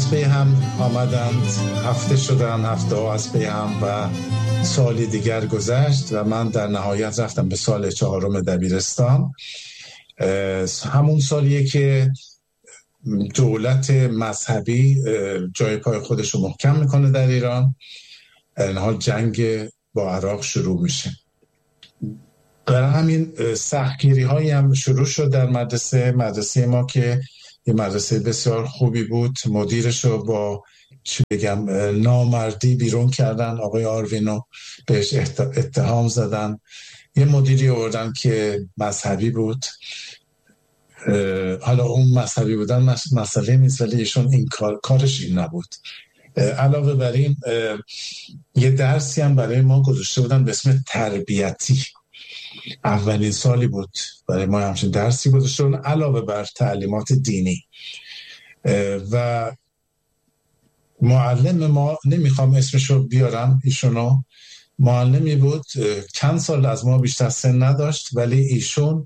از پی هم آمدند، هفته شدن، هفته ها از پی هم و سالی دیگر گذشت و من در نهایت رفتم به سال 4 دبیرستان. همون سالیه که دولت مذهبی جای پای خودش رو محکم میکنه در ایران. در این حال جنگ با عراق شروع میشه. برای همین سختگیری هایی هم شروع شد در مدرسه ما که یه مدرسه بسیار خوبی بود. مدیرش رو با نامردی بیرون کردن، آقای آروینو بهش اتهام زدن. یه مدیری آوردن که مذهبی بود. حالا اون مذهبی بودن مسئله نیست، ولی ایشون این کارش این نبود. علاوه بر این یه درسی هم برای ما گذاشته بودن به اسم تربیتی. اولین سالی بود برای ما همچین درسی گذاشته بودن علاوه بر تعلیمات دینی. و معلم ما، نمیخوام اسمشو بیارم، ایشونو معلمی بود، چند سال از ما بیشتر سن نداشت، ولی ایشون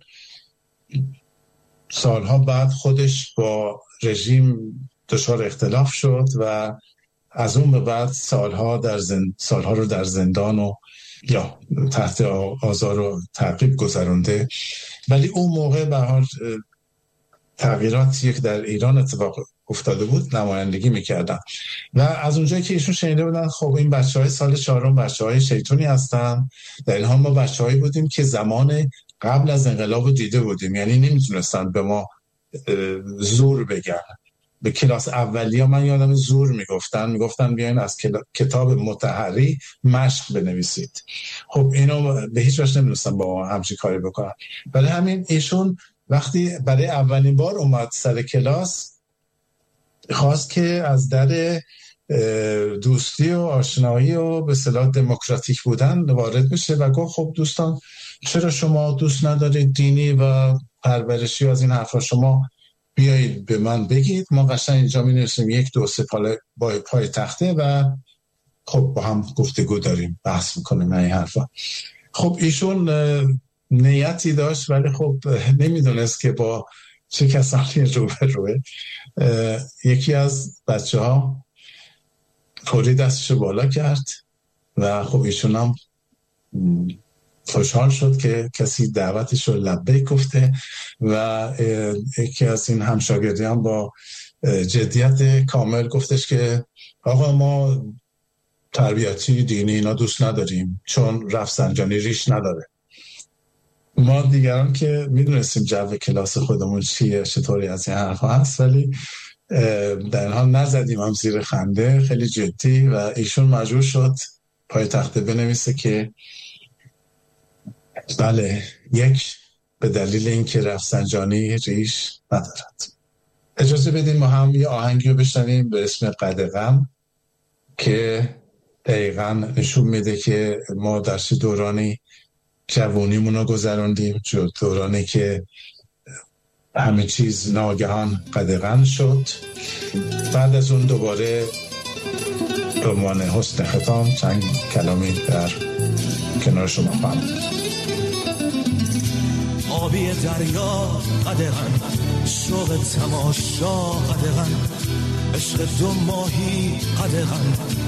سالها بعد خودش با رژیم دچار اختلاف شد و از اون به بعد سالها رو در زندان و یا تحت آزار و تعقیب گذرونده. ولی اون موقع به حال تغییراتی که در ایران اتفاق افتاده بود نمایندگی میکردن و از اونجایی که ایشون شنیده بودن خب این بچهای سال 4 بچهای شیطونی هستن. در این حال ما بچه‌هایی بودیم که زمان قبل از انقلاب دیده بودیم، یعنی نمیتونستن به ما زور بگن. به کلاس اولیه من یادم زور میگفتن بیاین از کتاب مطهری مشق بنویسید. خب اینو به هیچ وجه نمی‌تونستن با همچین کاری بکنن. ولی همین ایشون وقتی برای اولین بار اومد سر کلاس خواست که از در دوستی و آشنایی و به اصطلاح دموکراتیک بودن وارد بشه و گفت خب دوستان چرا شما دوست ندارید دینی و پرورشی و از این حرفا شما بیایید به من بگید، ما قشنگ اینجا می‌نشینیم 1 2 3 با پای تخته و خب با هم گفتگو داریم، بحث میکنیم این حرفا. خب ایشون نیتی داشت ولی خب نمیدونست که با چه کسانی روبروه. یکی از بچه‌ها فوری دستشو بالا کرد و خب ایشون هم خوشحال شد که کسی دعوتش رو لبیک گفته و یکی از این همشاگردی هم با جدیت کامل گفتش که آقا ما تربیتی دینی اینا دوست نداریم چون رفسنجانی ریش نداره. ما دیگران که میدونستیم جو کلاس خودمون چیه، چطوری از این حرفا هست، ولی در این حال نزدیم هم زیر خنده، خیلی جدی. و ایشون مجبور شد پای تخته بنویسه که بله، 1 به دلیل اینکه رفسنجانی ریش ندارد. اجازه بدیم ما هم یه آهنگی رو بشنویم به اسم قدغن که دقیقاً نشون میده که ما در چه دورانی جوانیمون رو گذراندیم، دورانی که همه چیز ناگهان قدغن شد. بعد از اون دوباره به عنوان حسن ختام چند کلامی در کنار شما خواهم. آبی دریا قدغن، شوق تماشا قدغن، عشق 2 ماهی قدغن،